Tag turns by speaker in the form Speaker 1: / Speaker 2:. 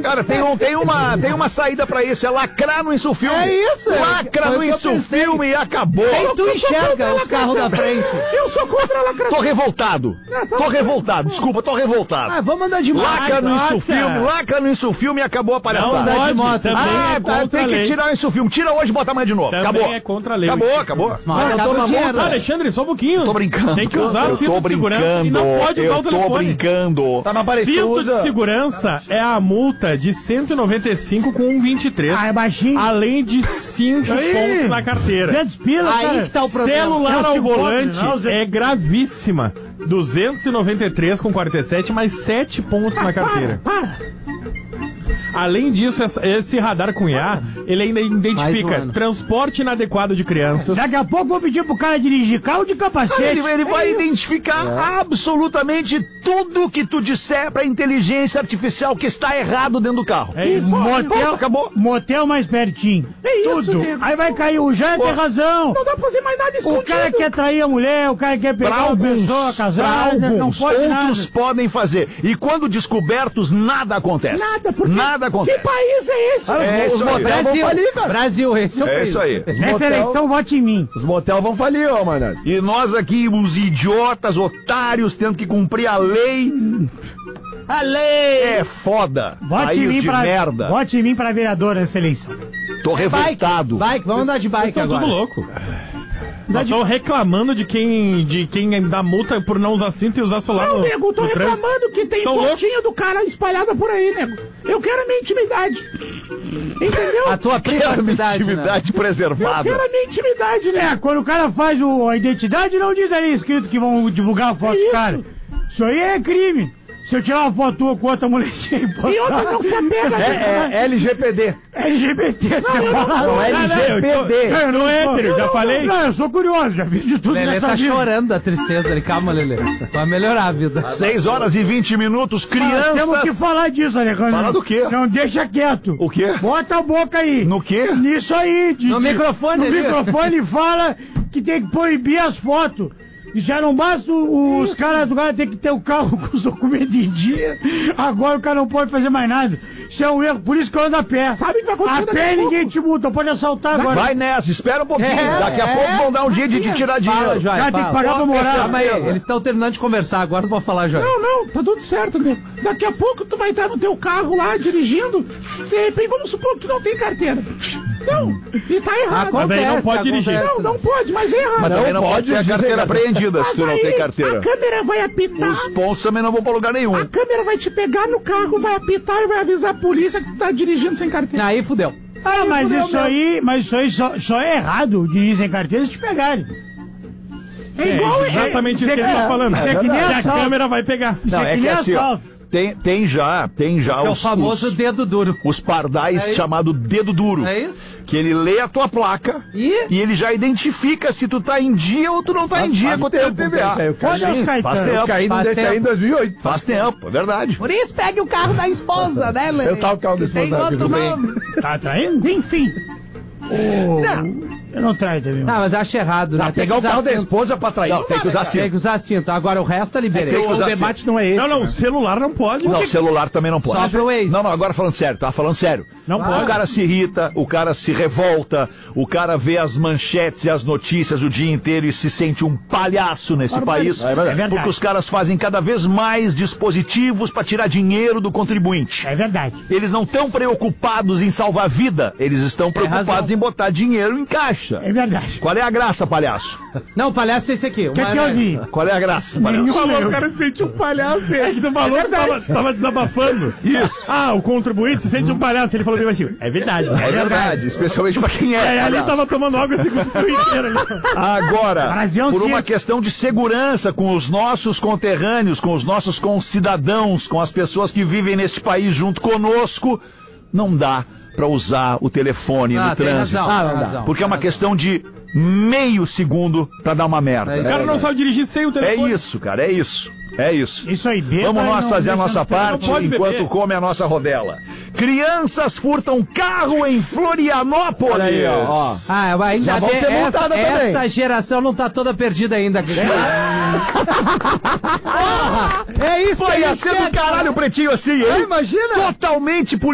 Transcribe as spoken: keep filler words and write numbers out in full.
Speaker 1: Cara, tem, um, tem, uma, tem uma saída pra isso, é lacrar no Insufilme.
Speaker 2: É isso.
Speaker 1: Lacra no Insufilme e acabou.
Speaker 2: Aí tu enxerga os carros da frente.
Speaker 3: Eu sou contra a lacração.
Speaker 1: Tô revoltado. Tô revoltado, desculpa, tô revoltado.
Speaker 2: Ah, vamos andar de moto.
Speaker 1: Lacra no Insufilme, lacra no Insufilme e acabou a palhaçada.
Speaker 2: Não andar de moto.
Speaker 1: Ah, tá, tem que tirar o Insufilme. Tira hoje e bota amanhã de novo.
Speaker 4: Também
Speaker 1: Acabou.
Speaker 4: é contra a lei.
Speaker 1: Acabou, acabou.
Speaker 2: Mas toma multa.
Speaker 4: Alexandre, só um pouquinho.
Speaker 1: Tô brincando.
Speaker 4: Tem que usar
Speaker 1: eu
Speaker 4: cinto
Speaker 1: tô
Speaker 4: de segurança
Speaker 1: brincando.
Speaker 4: e não pode usar
Speaker 1: eu
Speaker 4: o telefone.
Speaker 1: tô brincando.
Speaker 5: Tá na parede.
Speaker 4: Cinto de segurança é a multa de cento e noventa e cinco com um vinte e três.
Speaker 3: Ah, é baixinho.
Speaker 4: Além de cinco pontos na carteira.
Speaker 3: duzentos pila,
Speaker 2: Aí
Speaker 3: cara.
Speaker 2: que tá o problema.
Speaker 4: Celular
Speaker 3: Não,
Speaker 4: ao
Speaker 3: se
Speaker 4: volante
Speaker 3: pode, não, Zé.
Speaker 4: é gravíssima. duzentos e noventa e três com quarenta e sete, mais sete pontos na carteira. Além disso, essa- esse radar com I A, ele ainda
Speaker 2: Mais um
Speaker 4: identifica
Speaker 2: ano.
Speaker 4: transporte inadequado de crianças.
Speaker 3: Daqui a pouco eu vou pedir pro cara dirigir carro de capacete.
Speaker 1: Ele, ele vai
Speaker 3: É isso.
Speaker 1: identificar absolutamente tudo que tu disser pra inteligência artificial que está errado dentro do carro.
Speaker 4: É isso.
Speaker 3: Motel,
Speaker 1: acabou.
Speaker 3: motel mais pertinho. É
Speaker 1: isso,
Speaker 3: Tudo.
Speaker 1: nego.
Speaker 3: Aí vai cair. O Jean tem razão.
Speaker 1: Não dá pra fazer mais nada
Speaker 3: O cara quer trair a mulher, o cara quer
Speaker 1: Pra
Speaker 3: pegar uma
Speaker 1: alguns,
Speaker 3: pessoa
Speaker 1: pra
Speaker 3: casada, não
Speaker 1: alguns,
Speaker 3: pode
Speaker 1: outros
Speaker 3: nada.
Speaker 1: podem fazer. E quando descobertos, nada acontece.
Speaker 3: Nada, porque
Speaker 1: Nada acontece.
Speaker 3: que país é esse?
Speaker 5: Ah,
Speaker 1: É
Speaker 5: os
Speaker 1: isso aí.
Speaker 5: motéis vão
Speaker 2: Brasil,
Speaker 5: falir, cara.
Speaker 2: Brasil, esse é o
Speaker 1: É
Speaker 2: país.
Speaker 1: isso aí.
Speaker 3: Nessa
Speaker 5: motel-
Speaker 3: eleição, vote em mim.
Speaker 5: Os motel vão falir, ô, mano.
Speaker 1: E nós aqui, os idiotas, otários, tendo que cumprir a lei.
Speaker 2: A lei!
Speaker 1: É foda.
Speaker 3: Vote em
Speaker 1: País
Speaker 3: mim
Speaker 1: de
Speaker 3: pra,
Speaker 1: merda.
Speaker 3: vote em mim pra vereador nessa eleição.
Speaker 1: Tô
Speaker 2: Bike,
Speaker 1: revoltado.
Speaker 2: bike, vamos andar de
Speaker 4: Vocês
Speaker 2: bike
Speaker 4: estão
Speaker 2: agora.
Speaker 4: tudo louco. Nós estamos reclamando de quem, de quem dá multa por não usar cinto e usar celular
Speaker 3: Não,
Speaker 4: no,
Speaker 3: nego, tô
Speaker 4: no trânsito.
Speaker 3: reclamando que tem
Speaker 4: Tão louco?
Speaker 3: fotinha do cara espalhada por aí, nego. Eu quero a minha intimidade. Entendeu?
Speaker 2: A tua
Speaker 1: Quero minha
Speaker 2: privacidade, né?
Speaker 1: intimidade
Speaker 3: Eu
Speaker 1: preservada.
Speaker 3: quero a minha intimidade, né? É, quando o cara faz o, a identidade, não diz aí escrito que vão divulgar a foto do cara. Isso aí é crime. Se eu tirar uma foto tua com outra mulherzinha e postar...
Speaker 5: E outra não se apega, é, é L G P D.
Speaker 3: L G B T. Não, eu não
Speaker 5: São
Speaker 3: sou.
Speaker 5: L G P D.
Speaker 3: Eu não
Speaker 4: hétero,
Speaker 3: sou.
Speaker 4: já
Speaker 3: Eu
Speaker 4: falei.
Speaker 3: Não, eu sou curioso, já fiz de tudo
Speaker 2: Lelê
Speaker 3: nessa
Speaker 2: tá
Speaker 3: vida.
Speaker 2: chorando da tristeza ali. Calma, Lelê. Vai melhorar a vida.
Speaker 1: seis horas e vinte minutos,
Speaker 3: Mas
Speaker 1: crianças.
Speaker 3: temos que falar disso, Alejandro.
Speaker 1: Fala do quê?
Speaker 3: Não deixa quieto.
Speaker 1: O quê?
Speaker 3: Bota a boca aí.
Speaker 1: No quê?
Speaker 3: Nisso aí. De,
Speaker 2: No
Speaker 3: de-
Speaker 2: microfone
Speaker 3: No
Speaker 2: ali.
Speaker 3: microfone fala que tem que proibir as fotos. E já não basta o- os caras do cara ter que ter o carro com os documentos em dia. Agora o cara não pode fazer mais nada. Isso é um erro, por isso que eu ando a pé. Sabe o que vai acontecer? A pé ninguém te multa, pode assaltar agora.
Speaker 1: Vai nessa, espera um pouquinho.
Speaker 2: É,
Speaker 1: Daqui a
Speaker 2: é.
Speaker 1: pouco vão dar um jeito de te tirar dinheiro.
Speaker 2: Fala, Joia,
Speaker 3: Cara, tem que
Speaker 2: fala.
Speaker 3: pagar pra morar.
Speaker 2: Calma aí, eles estão terminando de conversar, agora tu pode falar, Joia.
Speaker 3: Não, não, tá tudo certo, nego. Daqui a pouco tu vai estar no teu carro lá, dirigindo. De repente, vamos supor que tu não tem carteira. Não, e tá errado.
Speaker 4: Mas aí não pode dirigir.
Speaker 3: Não, não pode, mas é errado.
Speaker 1: Mas também não pode
Speaker 5: pode
Speaker 1: ter a
Speaker 5: dizer,
Speaker 1: carteira
Speaker 5: cara.
Speaker 1: apreendida se tu não
Speaker 3: Mas
Speaker 1: tem
Speaker 3: aí
Speaker 1: carteira.
Speaker 3: A câmera vai apitar.
Speaker 1: Os pontos também não vão pra lugar nenhum.
Speaker 3: A câmera vai te pegar no carro, vai apitar e vai avisar a polícia que tu tá dirigindo sem carteira.
Speaker 2: Aí fudeu.
Speaker 3: Ah, mas isso aí, mas isso aí só, só é errado dirigir sem carteira se te pegarem. É igual,
Speaker 4: É exatamente isso que ele tá falando.
Speaker 3: Isso é que nem
Speaker 4: Que a
Speaker 3: assalto.
Speaker 4: câmera vai pegar.
Speaker 3: Isso
Speaker 1: Não,
Speaker 3: é
Speaker 1: é
Speaker 3: que
Speaker 1: que
Speaker 3: nem
Speaker 1: assim, ó,
Speaker 3: assalto.
Speaker 1: tem, tem já, tem já
Speaker 2: Esse é o
Speaker 1: os,
Speaker 2: famoso
Speaker 1: os,
Speaker 2: dedo duro.
Speaker 1: os pardais
Speaker 2: É isso?
Speaker 1: chamado dedo duro.
Speaker 2: É isso?
Speaker 1: Que ele lê a tua placa
Speaker 2: E?
Speaker 1: ele já identifica se tu tá em dia ou tu não tá em dia com o teu P V A.
Speaker 5: Eu caí,
Speaker 3: Olha os Caetano.
Speaker 1: faz
Speaker 5: eu
Speaker 1: tempo.
Speaker 5: caí num
Speaker 2: Faz
Speaker 5: desse
Speaker 2: tempo.
Speaker 5: aí em dois mil e oito.
Speaker 1: Faz tempo, é verdade.
Speaker 2: Por isso, pegue o carro da esposa, né, Lelê?
Speaker 5: Eu tava com o carro da
Speaker 2: Que tem
Speaker 5: esposa,
Speaker 2: outro
Speaker 5: tudo bem.
Speaker 2: nome.
Speaker 3: Tá traindo? Enfim. Ô, eu não traio também.
Speaker 2: Não, mas acho errado, né?
Speaker 5: Não, pegar o
Speaker 2: que usar
Speaker 5: carro da
Speaker 2: cinto.
Speaker 5: esposa pra trair.
Speaker 1: Não, tem que usar
Speaker 2: Tem
Speaker 1: cinto.
Speaker 2: que usar cinto. Agora o resto eu liberei.
Speaker 1: Tem que
Speaker 5: O
Speaker 1: usar
Speaker 5: debate não é esse.
Speaker 4: Não, não, o celular não pode.
Speaker 1: Não, celular também não pode.
Speaker 2: Só pro Waze.
Speaker 1: Não, não, agora falando sério, tá falando sério.
Speaker 4: Não pode.
Speaker 1: O cara se irrita, o cara se revolta, o cara vê as manchetes e as notícias o dia inteiro e se sente um palhaço nesse país.
Speaker 5: É verdade.
Speaker 3: É verdade.
Speaker 1: Porque os caras fazem cada vez mais dispositivos para tirar dinheiro do contribuinte.
Speaker 3: É verdade.
Speaker 1: Eles não estão preocupados em salvar a vida, eles estão preocupados
Speaker 2: razão.
Speaker 1: em botar dinheiro em caixa.
Speaker 3: É verdade.
Speaker 1: Qual é a graça, palhaço?
Speaker 2: Não, o palhaço é esse aqui.
Speaker 3: O que que eu vi?
Speaker 1: Qual é a graça, palhaço?
Speaker 3: Nenhum.
Speaker 4: Falou,
Speaker 3: eu-
Speaker 4: o cara se sente um palhaço. É que tu falou que tava, tava desabafando.
Speaker 1: Isso.
Speaker 4: Ah, o contribuinte se sente um palhaço. Ele falou bem baixinho. É verdade.
Speaker 1: É verdade, especialmente pra quem é.
Speaker 4: Aí ali
Speaker 1: palhaço.
Speaker 4: tava tomando água assim com o cu inteiro ali.
Speaker 1: Agora,
Speaker 3: Brasil
Speaker 1: por uma
Speaker 3: Circo.
Speaker 1: questão de segurança com os nossos conterrâneos, com os nossos concidadãos, com as pessoas que vivem neste país junto conosco, não dá pra usar o telefone
Speaker 2: Ah,
Speaker 1: no
Speaker 2: tem
Speaker 1: trânsito.
Speaker 2: razão,
Speaker 5: Ah,
Speaker 2: tem
Speaker 5: não dá.
Speaker 2: razão.
Speaker 1: Porque é uma questão de meio segundo pra dar uma merda.
Speaker 2: É
Speaker 4: O cara não sabe dirigir sem o
Speaker 1: É
Speaker 4: telefone.
Speaker 1: isso, cara, é isso. É isso.
Speaker 3: Isso aí, beba.
Speaker 1: Vamos nós
Speaker 3: não
Speaker 1: fazer a
Speaker 3: deixa
Speaker 1: nossa
Speaker 3: no telefone.
Speaker 1: parte
Speaker 4: pode
Speaker 1: enquanto
Speaker 4: beber.
Speaker 1: come a nossa rodela. Crianças furtam carro em Florianópolis.
Speaker 5: Olha aí, ó, ó.
Speaker 2: Ah, mas ainda
Speaker 5: Já vão
Speaker 2: bem,
Speaker 5: ser
Speaker 2: essa,
Speaker 5: multada também.
Speaker 2: essa geração não tá toda perdida ainda. Porra, é isso
Speaker 1: Pô,
Speaker 2: que a
Speaker 1: ia
Speaker 2: gente
Speaker 1: ser
Speaker 2: quer,
Speaker 1: do caralho o pretinho assim,
Speaker 2: cara.
Speaker 1: hein?
Speaker 2: Imagina.
Speaker 1: Totalmente